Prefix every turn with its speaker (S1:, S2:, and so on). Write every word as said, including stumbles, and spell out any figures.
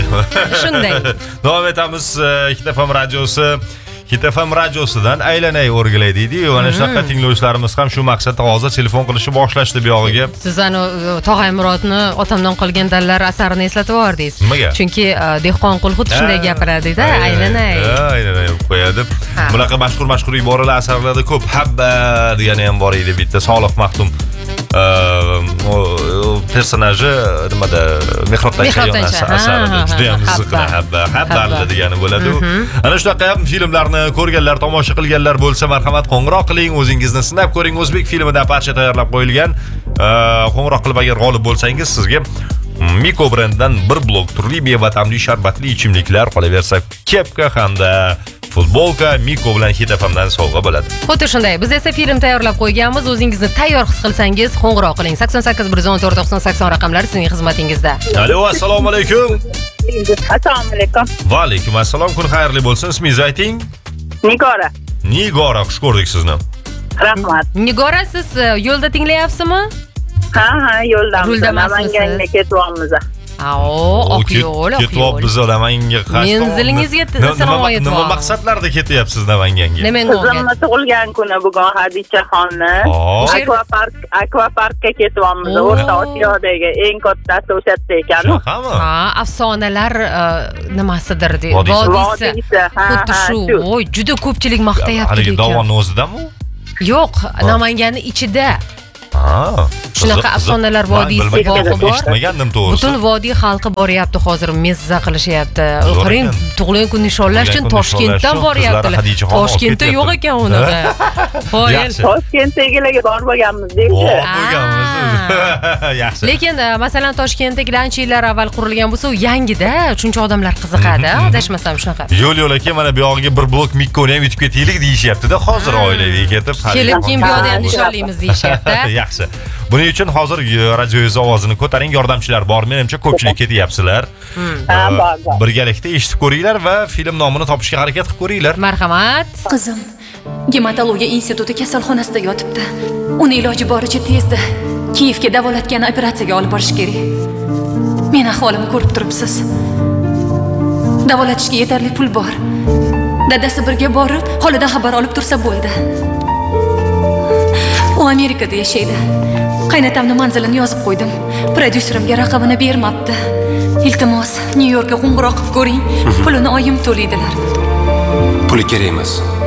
S1: Shunday.
S2: Davom etamiz. Hit F M radiosi Hit F M radiosidan aylanay o'rgilay deydi-yu. Mana shunaqa tinglovchilarimiz ham shu maqsadda hozir telefon qilishni boshlashdi bu yog'iga.
S1: Siz ana Tog'ay Murodni Otamdan qolgan dallar asarini eslatib yubordingiz.
S2: Nimaga?
S1: Chunki Dehqonqul xuddi shunday gapiradi-da, aylanay.
S2: Aylanay qo'yadi. Bunaqa mashhur-mashhur iboralar asarlarda ko'p. Habba degani ham bor edi bitta Solih Maxtum personaji nimada Mehrobdan kelgan asarida juda ham qiziqda habba habba degani bo'ladi. Ana shunaqa ham filmlarni ko'rganlar, tomosha qilganlar bo'lsa marhamat qo'ng'iroq qiling, o'zingizni sinab ko'ring. O'zbek filmidan parcha tayyorlab qo'yilgan. Qo'ng'iroq qilib agar g'olib bo'lsangiz sizga Miko brendidan bir blok turli meva ta'mli sharbatli ichimliklar, qolaversa kepka hamda futbolka Miko bilan Hit F M dan sovg'a bo'ladi.
S1: Xuddi shunday. Biz esa film tayyorlab qo'yganmiz. O'zingizni tayyor his qilsangiz qo'ng'iroq qiling. sakson sakkiz bir yuz o'n to'rt to'qson sakson raqamlari sizning xizmatingizda.
S2: Alo, assalomu alaykum.
S3: Assalomu alaykum.
S2: Va alaykum assalom. Kun xayrli bo'lsin. Ismingizni ayting.
S3: Nigora.
S2: Nigora, xush ko'rdik sizni.
S3: Rahmat.
S1: Nigora, siz yo'lda tinglayapsizmi?
S3: Ha, ha, yo'ldamiz. Namanganga ketyapmiz.
S1: Ao, oq yo'l, oq yo'l.
S2: Ketyapmiz Namanganga qashqar.
S1: Menzilingizga salom aytib.
S2: Nima maqsadlarda ketyapsiz Namanganga?
S3: Qizimni tug'ilgan kuni bugun Hadichaxonni akvapark akvaparkka ketyapmiz. O'rta Osiyodagi eng kattasi o'sha yerda ekan.
S1: Ha, afsonalar nimasidir deydi. Vodiysi. Xuddi shu. Voy, juda ko'pchilik maqtayapti
S2: lekin.
S1: lekin.
S2: Dovonni o'zidami?
S1: Yo'q, Namanganning ichida.
S2: Ha,
S1: shunaqa afsonalar vodiysi bor.
S2: Eshitmagandim to'g'risi.
S1: Butun vodiy xalqi boryapti hozir, mezza qilishyapti. Qarang, tug'ilgan kun nishonlash uchun Toshkentdan boryaptilar. Toshkentda yo'q ekan unaqa. Qo'yil.
S3: Toshkentdagilarga borib bo'lganmiz deydi.
S2: Borib bo'lganmiz. Yaxshi.
S1: Lekin masalan Toshkentdagilar ancha yillar avval qurilgan bo'lsa, u yangida, chunki odamlar qiziqadi, adashmasam shunaqa.
S2: Yo'l yo'l aka, mana bu yog'iga bir blok Mikkoni ham yutib ketaylik deyishyapti-da, hozir oilaviy ketib.
S1: Kelib keyin bu yoqda ham nishonlaymiz deyishyapti.
S2: Yaxshi. Buning uchun hozir radioyingiz ovozini ko'taring, yordamchilar bor. Menimcha ko'pchilik ketyapsizlar.
S3: Ha, bor, bor.
S2: Birgalikda eshitib ko'ringlar va film nomini topishga harakat qilib ko'ringlar.
S1: Marhamat.
S4: Qizim Gematologiya instituti kasalxonasida yotibdi. Uni iloji boricha tezda Kiyevga davolatgan operatsiyaga olib borish kerak. Men ahvolimni ko'rib turibsiz. Davolatishga yetarli pul bor. Dadasi birga borib, holidan xabar olib tursa bo'ldi. U Amerikada yashaydi. Qaynatamni manzilini yozib qo'ydim. Prodyuserimga raqamini bermabdi. Iltimos, Nyu-Yorkka qo'ng'iroq qilib ko'ring. Pulini oyim to'laydilar.
S5: Puli kerak emas.